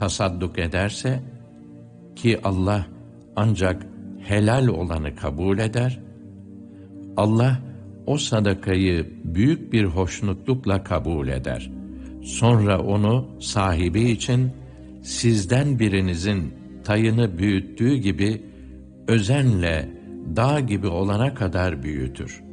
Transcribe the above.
tasadduk ederse, ki Allah ancak helal olanı kabul eder, Allah o sadakayı büyük bir hoşnutlukla kabul eder. Sonra onu sahibi için sizden birinizin tayını büyüttüğü gibi özenle dağ gibi olana kadar büyütür.